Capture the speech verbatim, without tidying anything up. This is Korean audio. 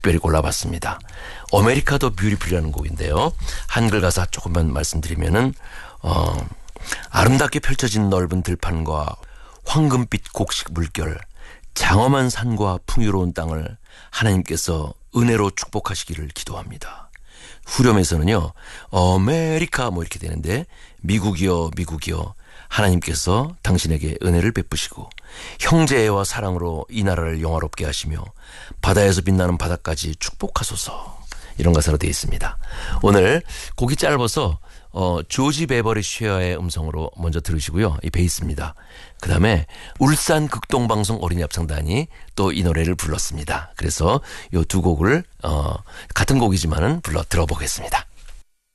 특별히 골라봤습니다. 아메리카 더 뷰티풀이라는 곡인데요. 한글 가사 조금만 말씀드리면은 어, 아름답게 펼쳐진 넓은 들판과 황금빛 곡식 물결, 장엄한 산과 풍요로운 땅을 하나님께서 은혜로 축복하시기를 기도합니다. 후렴에서는요, 아메리카 뭐 이렇게 되는데, 미국이여 미국이여 하나님께서 당신에게 은혜를 베푸시고 형제와 사랑으로 이 나라를 영화롭게 하시며 바다에서 빛나는 바다까지 축복하소서, 이런 가사로 되어 있습니다. 오늘 곡이 짧아서 어, 조지 베버리 쉐어의 음성으로 먼저 들으시고요. 이 베이스입니다. 그 다음에 울산 극동방송 어린이 합창단이 또 이 노래를 불렀습니다. 그래서 이 두 곡을 어, 같은 곡이지만은 불러 들어보겠습니다.